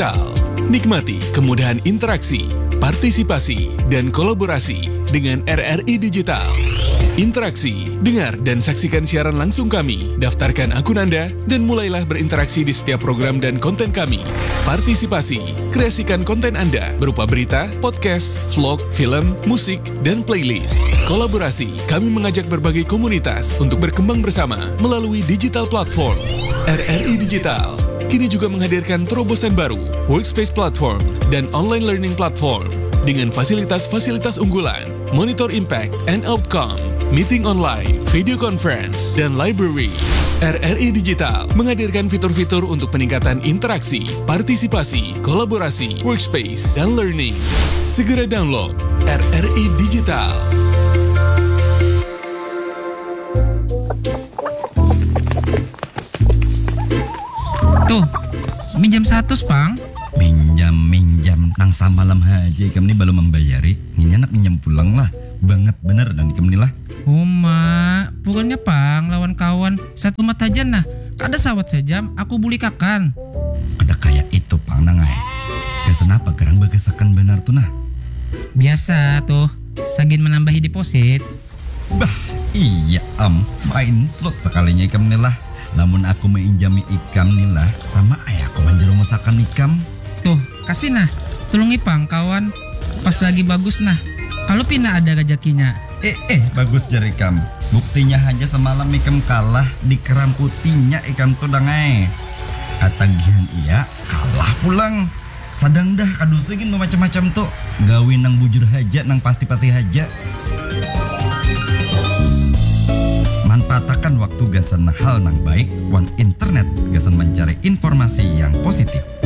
Digital. Nikmati kemudahan interaksi, partisipasi, dan kolaborasi dengan RRI Digital. Interaksi, dengar dan saksikan siaran langsung kami, daftarkan akun Anda, dan mulailah berinteraksi di setiap program dan konten kami. Partisipasi, kreasikan konten Anda berupa berita, podcast, vlog, film, musik, dan playlist. Kolaborasi, kami mengajak berbagai komunitas untuk berkembang bersama melalui digital platform. RRI Digital kini juga menghadirkan terobosan baru, workspace platform, dan online learning platform dengan fasilitas-fasilitas unggulan, monitor impact and outcome, meeting online, video conference, dan library. RRI Digital menghadirkan fitur-fitur untuk peningkatan interaksi, partisipasi, kolaborasi, workspace, dan learning. Segera download RRI Digital. Tuh, minjam 100, Pang. Minjam nang samalam haji kami belum membayari. Ini anak minjam pulang lah. Banget bener dan kami lah. Oh, mak, bukannya Pang lawan kawan satu mata aja nah. Kada sawat sejam, aku buli kakan. Kada kayak itu Pang nangai. Kesenapa kerang bagasakan benar tuh nah. Biasa tuh, sagin menambahi deposit. Bah, iya main slot sekalinya ikam lah. Namun aku menginjami ikam lah sama ayahku manjaro masakan ikam. Tuh, kasih nah, tulungi Pang kawan. Pas lagi bagus nah, kalau pina ada rezekinya. Bagus jari ikam. Buktinya hanya semalam ikam kalah di keram putihnya ikam tuh dangai. Atagihan iya kalah pulang. Sadang dah kadusingin macam-macam tuh. Gawin nang bujur haja nang pasti-pasti haja. Manfaatkan waktu gasan hal nang baik, wan internet gasan mencari informasi yang positif.